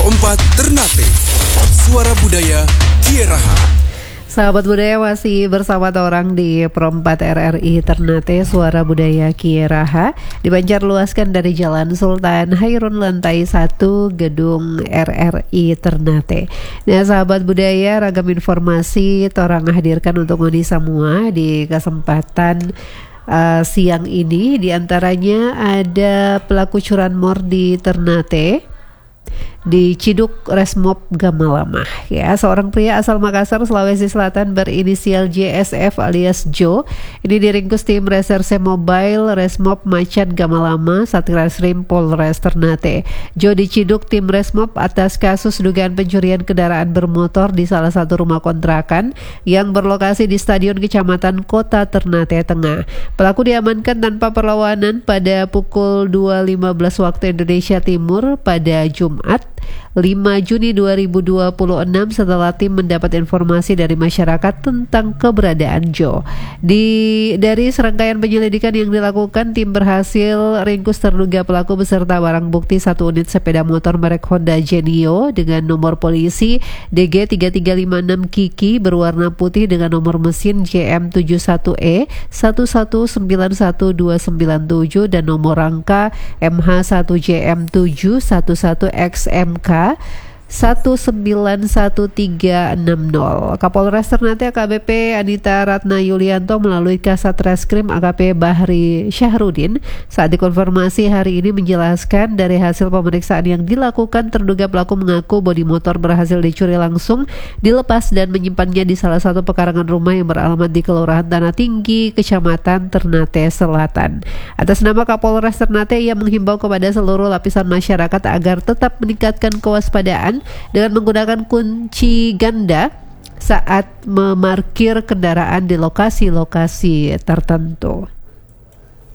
Pro 4 Ternate. Suara Budaya Kieraha. Sahabat budaya masih bersama orang di Pro 4 RRI Ternate, Suara Budaya Kieraha, dipancarluaskan dari Jalan Sultan Hairun lantai 1 Gedung RRI Ternate. Nah sahabat budaya, ragam informasi torang hadirkan untuk meni semua di kesempatan siang ini. Di antaranya ada pelaku curanmor di Ternate, di Ciduk Resmob Gamalama. Ya, seorang pria asal Makassar, Sulawesi Selatan berinisial JSF alias Jo ini diringkus tim reserse mobile Resmob Macan Gamalama Satreskrim Polres Ternate. Jo diciduk tim Resmob atas kasus dugaan pencurian kendaraan bermotor di salah satu rumah kontrakan yang berlokasi di Stadion Kecamatan Kota Ternate Tengah. Pelaku diamankan tanpa perlawanan pada pukul 2.15 waktu Indonesia Timur pada Jumat 5 Juni 2026 setelah tim mendapat informasi dari masyarakat tentang keberadaan Jo. Dari serangkaian penyelidikan yang dilakukan, tim berhasil ringkus terduga pelaku beserta barang bukti satu unit sepeda motor merek Honda Genio dengan nomor polisi DG3356 Kiki berwarna putih dengan nomor mesin JM71E 1191297 dan nomor rangka MH1JM711XMK 191360. Kapolres Ternate AKBP Anita Ratna Yulianto melalui Kasat Reskrim AKP Bahri Syahrudin saat dikonfirmasi hari ini menjelaskan dari hasil pemeriksaan yang dilakukan, terduga pelaku mengaku bodi motor berhasil dicuri langsung, dilepas dan menyimpannya di salah satu pekarangan rumah yang beralamat di Kelurahan Tanah Tinggi, Kecamatan Ternate Selatan. Atas nama Kapolres Ternate, ia menghimbau kepada seluruh lapisan masyarakat agar tetap meningkatkan kewaspadaan dengan menggunakan kunci ganda saat memarkir kendaraan di lokasi-lokasi tertentu.